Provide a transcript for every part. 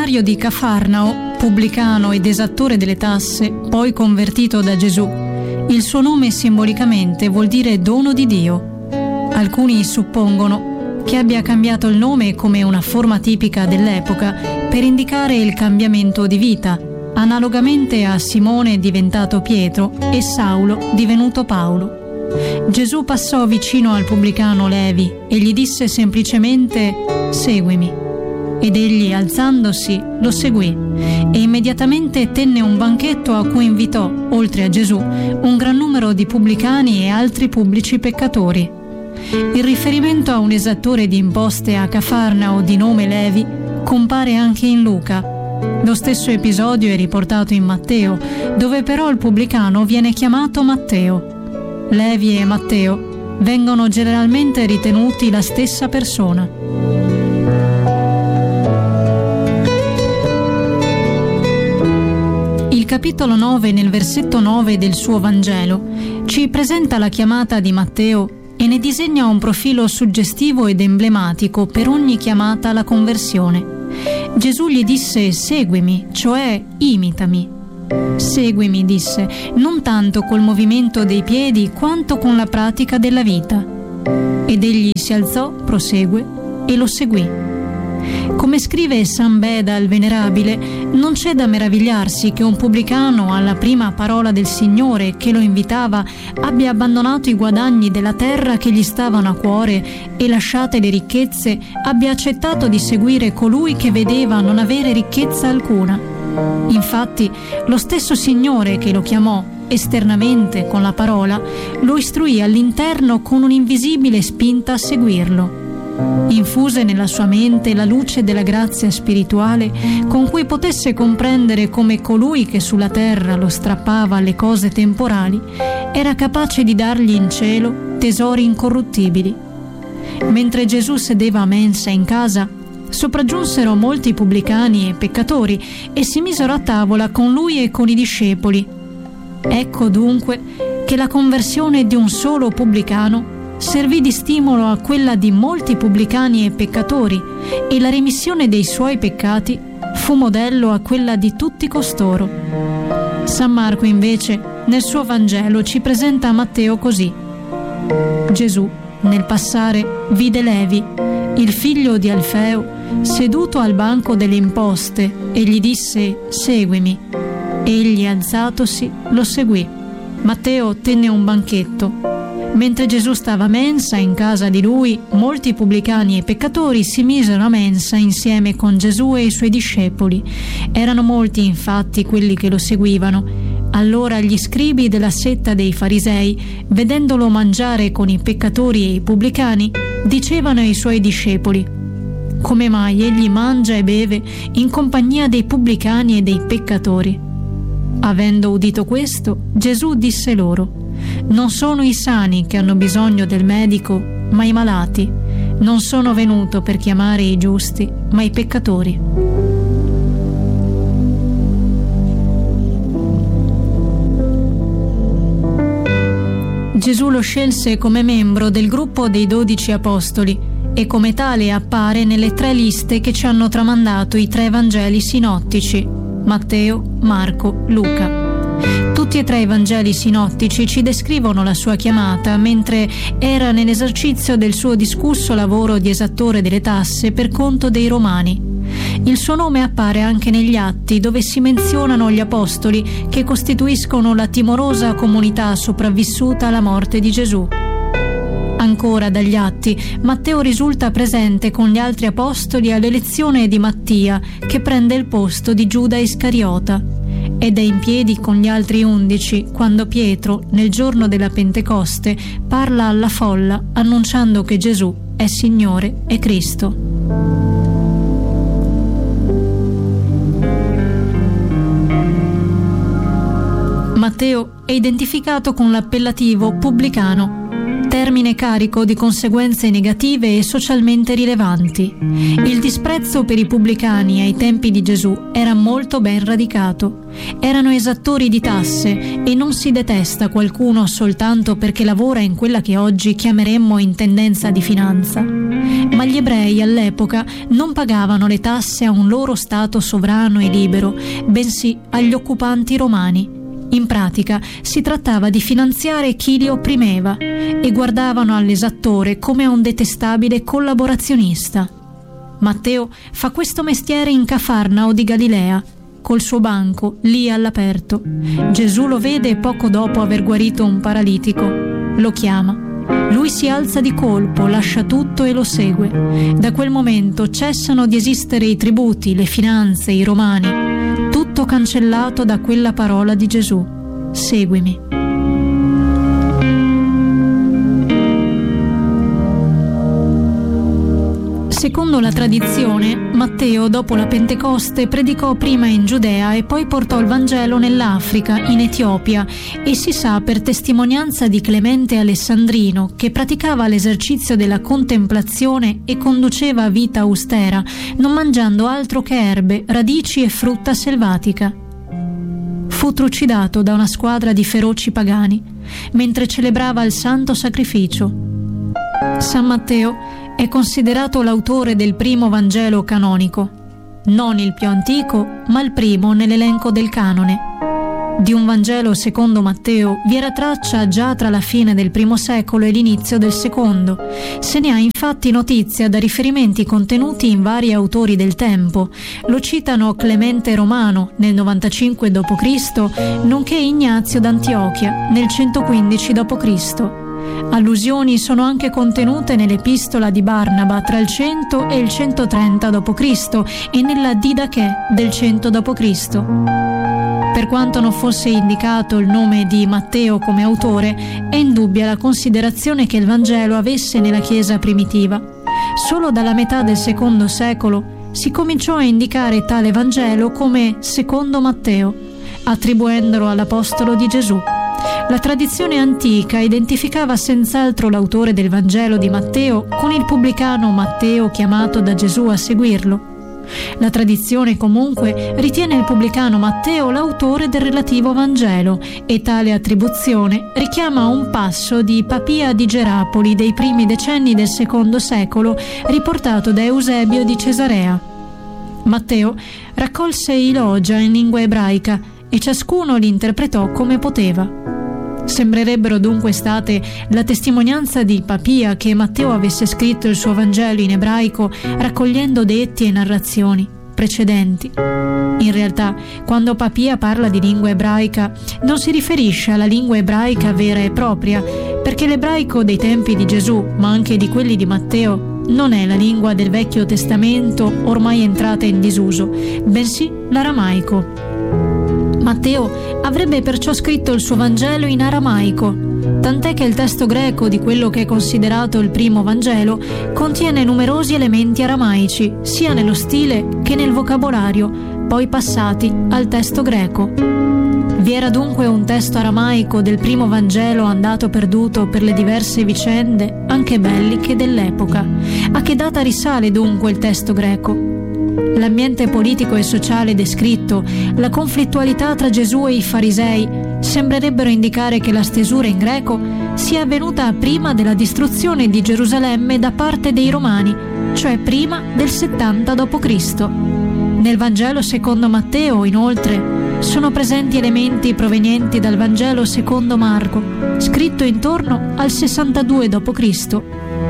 originario di Cafarnao, pubblicano ed esattore delle tasse, poi convertito da Gesù. Il suo nome simbolicamente vuol dire dono di Dio. Alcuni suppongono che abbia cambiato il nome come una forma tipica dell'epoca per indicare il cambiamento di vita, analogamente a Simone diventato Pietro e Saulo divenuto Paolo. Gesù passò vicino al pubblicano Levi e gli disse semplicemente «Seguimi». Ed egli, alzandosi, lo seguì e immediatamente tenne un banchetto a cui invitò, oltre a Gesù, un gran numero di pubblicani e altri pubblici peccatori. Il riferimento a un esattore di imposte a Cafarnao di nome Levi compare anche in Luca. Lo stesso episodio è riportato in Matteo, dove però il pubblicano viene chiamato Matteo. Levi e Matteo vengono generalmente ritenuti la stessa persona. Il capitolo 9, nel versetto 9 del suo Vangelo, ci presenta la chiamata di Matteo e ne disegna un profilo suggestivo ed emblematico per ogni chiamata alla conversione. Gesù gli disse «Seguimi», cioè imitami. Seguimi, disse, non tanto col movimento dei piedi quanto con la pratica della vita. Ed egli si alzò, prosegue, e lo seguì. Come scrive San Beda il Venerabile, non c'è da meravigliarsi che un pubblicano, alla prima parola del Signore che lo invitava, abbia abbandonato i guadagni della terra che gli stavano a cuore e, lasciate le ricchezze, abbia accettato di seguire colui che vedeva non avere ricchezza alcuna. Infatti, lo stesso Signore che lo chiamò esternamente con la parola, lo istruì all'interno con un'invisibile spinta a seguirlo. Infuse nella sua mente la luce della grazia spirituale con cui potesse comprendere come colui che sulla terra lo strappava alle cose temporali era capace di dargli in cielo tesori incorruttibili. Mentre Gesù sedeva a mensa in casa, sopraggiunsero molti pubblicani e peccatori e si misero a tavola con lui e con i discepoli. Ecco dunque che la conversione di un solo pubblicano servì di stimolo a quella di molti pubblicani e peccatori, e la remissione dei suoi peccati fu modello a quella di tutti costoro. San Marco invece nel suo Vangelo ci presenta Matteo così: Gesù nel passare vide Levi, il figlio di Alfeo, seduto al banco delle imposte e gli disse «Seguimi». Egli, alzatosi, lo seguì. Matteo tenne un banchetto. Mentre Gesù stava a mensa in casa di lui, molti pubblicani e peccatori si misero a mensa insieme con Gesù e i suoi discepoli. Erano molti infatti quelli che lo seguivano. Allora gli scribi della setta dei farisei, vedendolo mangiare con i peccatori e i pubblicani, dicevano ai suoi discepoli: «Come mai egli mangia e beve in compagnia dei pubblicani e dei peccatori?» Avendo udito questo, Gesù disse loro: «Non sono i sani che hanno bisogno del medico, ma i malati. Non sono venuto per chiamare i giusti, ma i peccatori». Gesù lo scelse come membro del gruppo dei 12 apostoli e come tale appare nelle 3 liste che ci hanno tramandato i 3 Vangeli sinottici: Matteo, Marco, Luca. Tutti e 3 i Vangeli sinottici ci descrivono la sua chiamata mentre era nell'esercizio del suo discusso lavoro di esattore delle tasse per conto dei Romani. Il suo nome appare anche negli Atti, dove si menzionano gli apostoli che costituiscono la timorosa comunità sopravvissuta alla morte di Gesù. Ancora dagli Atti, Matteo risulta presente con gli altri apostoli all'elezione di Mattia, che prende il posto di Giuda Iscariota, ed è in piedi con gli altri 11 quando Pietro, nel giorno della Pentecoste, parla alla folla annunciando che Gesù è Signore e Cristo. Matteo è identificato con l'appellativo pubblicano, termine carico di conseguenze negative e socialmente rilevanti. Il disprezzo per i pubblicani ai tempi di Gesù era molto ben radicato. Erano esattori di tasse e non si detesta qualcuno soltanto perché lavora in quella che oggi chiameremmo intendenza di finanza. Ma gli ebrei all'epoca non pagavano le tasse a un loro stato sovrano e libero, bensì agli occupanti romani. In pratica si trattava di finanziare chi li opprimeva e guardavano all'esattore come a un detestabile collaborazionista. Matteo fa questo mestiere in Cafarnao di Galilea, col suo banco lì all'aperto. Gesù lo vede poco dopo aver guarito un paralitico. Lo chiama. Lui si alza di colpo, lascia tutto e lo segue. Da quel momento cessano di esistere i tributi, le finanze, i romani. Tutto cancellato da quella parola di Gesù: seguimi. Secondo la tradizione, Matteo, dopo la Pentecoste, predicò prima in Giudea e poi portò il Vangelo nell'Africa, in Etiopia, e si sa per testimonianza di Clemente Alessandrino, che praticava l'esercizio della contemplazione e conduceva vita austera, non mangiando altro che erbe, radici e frutta selvatica. Fu trucidato da una squadra di feroci pagani, mentre celebrava il santo sacrificio. San Matteo è considerato l'autore del primo Vangelo canonico, non il più antico, ma il primo nell'elenco del canone. Di un Vangelo secondo Matteo vi era traccia già tra la fine del I secolo e l'inizio del II. Se ne ha infatti notizia da riferimenti contenuti in vari autori del tempo. Lo citano Clemente Romano nel 95 d.C., nonché Ignazio d'Antiochia nel 115 d.C. Allusioni sono anche contenute nell'epistola di Barnaba tra il 100 e il 130 d.C. e nella Didache del 100 d.C. Per quanto non fosse indicato il nome di Matteo come autore, è indubbia la considerazione che il Vangelo avesse nella Chiesa primitiva. Solo dalla metà del II secolo si cominciò a indicare tale Vangelo come secondo Matteo, attribuendolo all'apostolo di Gesù. La tradizione antica identificava senz'altro l'autore del Vangelo di Matteo con il pubblicano Matteo chiamato da Gesù a seguirlo. La tradizione comunque ritiene il pubblicano Matteo l'autore del relativo Vangelo e tale attribuzione richiama un passo di Papia di Gerapoli dei primi decenni del II secolo riportato da Eusebio di Cesarea. Matteo raccolse i logia in lingua ebraica e ciascuno li interpretò come poteva. Sembrerebbero dunque state la testimonianza di Papia che Matteo avesse scritto il suo Vangelo in ebraico raccogliendo detti e narrazioni precedenti. In realtà, quando Papia parla di lingua ebraica, non si riferisce alla lingua ebraica vera e propria, perché l'ebraico dei tempi di Gesù, ma anche di quelli di Matteo, non è la lingua del Vecchio Testamento ormai entrata in disuso, bensì l'aramaico. Matteo avrebbe perciò scritto il suo Vangelo in aramaico, tant'è che il testo greco di quello che è considerato il primo Vangelo contiene numerosi elementi aramaici, sia nello stile che nel vocabolario, poi passati al testo greco. Vi era dunque un testo aramaico del primo Vangelo andato perduto per le diverse vicende, anche belliche, dell'epoca. A che data risale dunque il testo greco? L'ambiente politico e sociale descritto, la conflittualità tra Gesù e i farisei, sembrerebbero indicare che la stesura in greco sia avvenuta prima della distruzione di Gerusalemme da parte dei Romani, cioè prima del 70 d.C. Nel Vangelo secondo Matteo, inoltre, sono presenti elementi provenienti dal Vangelo secondo Marco, scritto intorno al 62 d.C.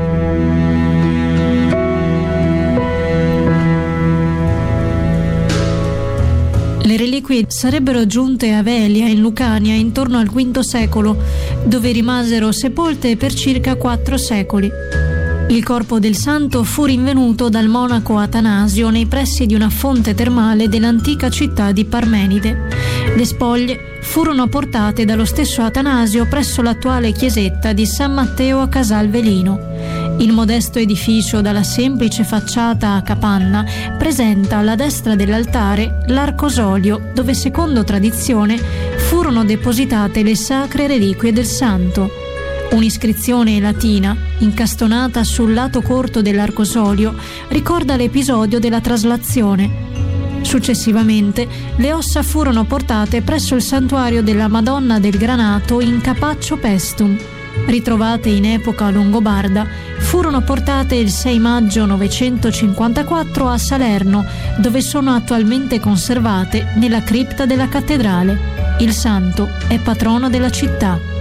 Le reliquie sarebbero giunte a Velia, in Lucania, intorno al V secolo, dove rimasero sepolte per circa 4 secoli. Il corpo del santo fu rinvenuto dal monaco Atanasio nei pressi di una fonte termale dell'antica città di Parmenide. Le spoglie furono portate dallo stesso Atanasio presso l'attuale chiesetta di San Matteo a Casal Velino. Il modesto edificio dalla semplice facciata a capanna presenta alla destra dell'altare l'arcosolio dove, secondo tradizione, furono depositate le sacre reliquie del santo. Un'iscrizione latina, incastonata sul lato corto dell'arcosolio, ricorda l'episodio della traslazione. Successivamente, le ossa furono portate presso il santuario della Madonna del Granato in Capaccio Pestum. Ritrovate in epoca longobarda, furono portate il 6 maggio 954 a Salerno, dove sono attualmente conservate nella cripta della cattedrale. Il santo è patrono della città.